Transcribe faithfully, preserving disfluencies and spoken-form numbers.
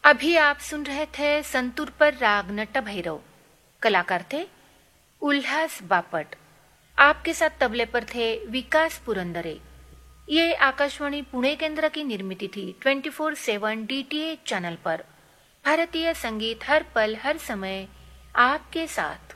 अभी आप सुन रहे थे संतूर पर राग नट भैरव। कलाकार थे उल्हास बापट। आपके साथ तबले पर थे विकास पुरंदरे। ये आकाशवाणी पुणे केंद्र की निर्मित थी twenty four seven DTH channel पर। भारतीय संगीत हर पल हर समय आपके साथ।